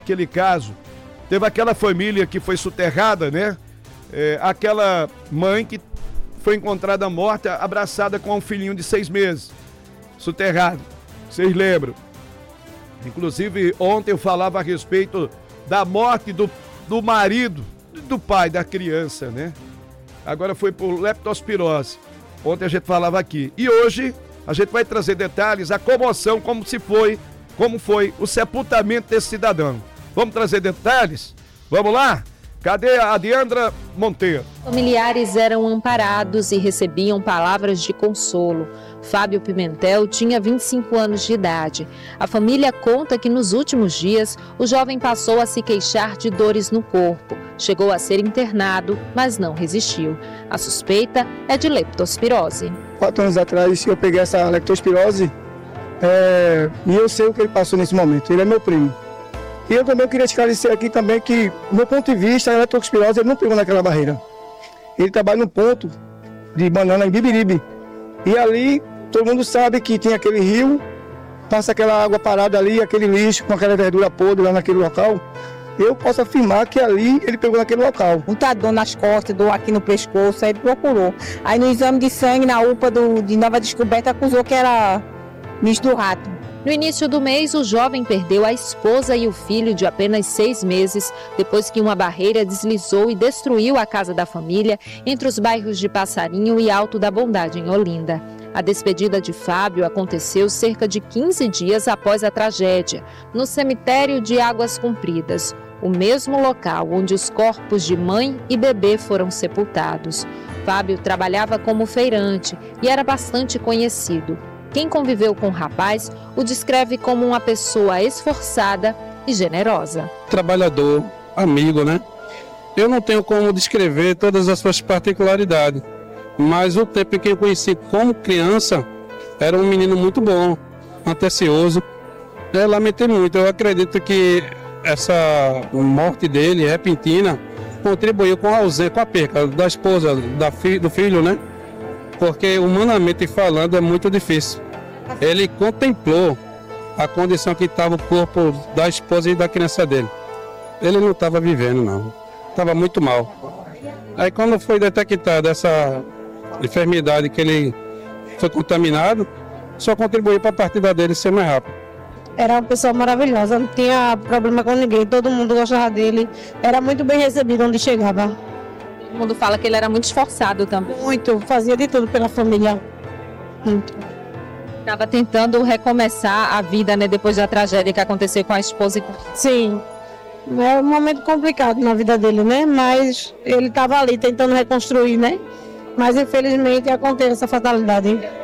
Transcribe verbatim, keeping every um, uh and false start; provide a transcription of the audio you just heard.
aquele caso, teve aquela família que foi soterrada, né? É, aquela mãe que foi encontrada morta, abraçada com um filhinho de seis meses, soterrado. Vocês lembram? Inclusive, ontem eu falava a respeito da morte do, do marido, do pai da criança, né? Agora foi por leptospirose. Ontem a gente falava aqui. E hoje a gente vai trazer detalhes, a comoção, como se foi, como foi o sepultamento desse cidadão. Vamos trazer detalhes? Vamos lá? Cadê a Diandra Monteiro? Familiares eram amparados e recebiam palavras de consolo. Fábio Pimentel tinha vinte e cinco anos de idade. A família conta que nos últimos dias o jovem passou a se queixar de dores no corpo. Chegou a ser internado, mas não resistiu. A suspeita é de leptospirose. Quatro anos atrás eu peguei essa leptospirose é, e eu sei o que ele passou nesse momento. Ele é meu primo. E eu também queria esclarecer aqui também que, do meu ponto de vista, a leptospirose ele não pegou naquela barreira. Ele trabalha num ponto de banana em Bibiribe. E ali, todo mundo sabe que tem aquele rio, passa aquela água parada ali, aquele lixo com aquela verdura podre lá naquele local. Eu posso afirmar que ali ele pegou naquele local. Muita dor nas costas, dor aqui no pescoço, aí ele procurou. Aí no exame de sangue, na U P A do, de Nova Descoberta, acusou que era nicho do rato. No início do mês, o jovem perdeu a esposa e o filho de apenas seis meses, depois que uma barreira deslizou e destruiu a casa da família entre os bairros de Passarinho e Alto da Bondade, em Olinda. A despedida de Fábio aconteceu cerca de quinze dias após a tragédia, no cemitério de Águas Compridas, o mesmo local onde os corpos de mãe e bebê foram sepultados. Fábio trabalhava como feirante e era bastante conhecido. Quem conviveu com o rapaz o descreve como uma pessoa esforçada e generosa. Trabalhador, amigo, né? Eu não tenho como descrever todas as suas particularidades, mas o tempo em que eu conheci como criança, era um menino muito bom, atencioso. Eu lamentei muito, eu acredito que essa morte dele, repentina, contribuiu com a ausência, com a perca da esposa, da fi, do filho, né? Porque humanamente falando é muito difícil. Ele contemplou a condição que estava o corpo da esposa e da criança dele. Ele não estava vivendo, não. Estava muito mal. Aí quando foi detectada essa enfermidade que ele foi contaminado, só contribuiu para a partida dele ser mais rápido. Era uma pessoa maravilhosa, não tinha problema com ninguém, todo mundo gostava dele. Era muito bem recebido onde chegava. Todo mundo fala que ele era muito esforçado também. Muito, fazia de tudo pela família. Muito. Estava tentando recomeçar a vida, né, depois da tragédia que aconteceu com a esposa e com... Sim, é um momento complicado na vida dele, né? Mas ele estava ali tentando reconstruir, né? Mas infelizmente aconteceu essa fatalidade.